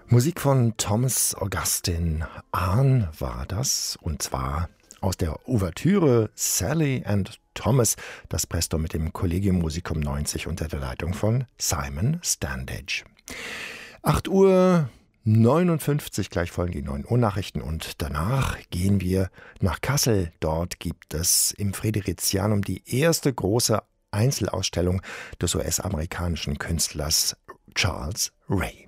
Musik von Thomas Augustin Arndt war das, und zwar aus der Ouvertüre Sally and Thomas, das Presto mit dem Collegium Musicum 90 unter der Leitung von Simon Standage. 8:59 Uhr, gleich folgen die 9 Uhr Nachrichten und danach gehen wir nach Kassel. Dort gibt es im Friderizianum die erste große Einzelausstellung des US-amerikanischen Künstlers Charles Ray.